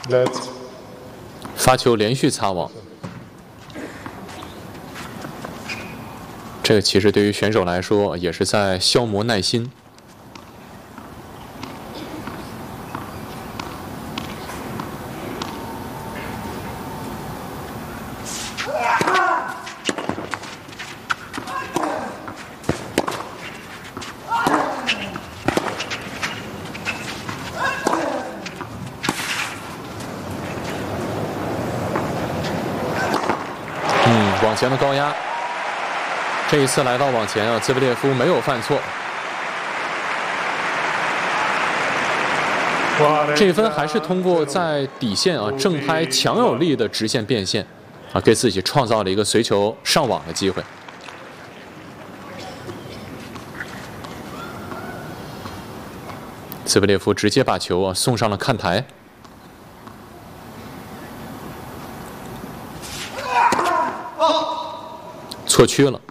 Let's 发球连续擦网，这个其实对于选手来说也是在消磨耐心。网前的高压，这一次来到网前啊，兹维列夫没有犯错。这一分还是通过在底线啊正拍强有力的直线变线啊，给自己创造了一个随球上网的机会。兹维列夫直接把球啊送上了看台。错区了。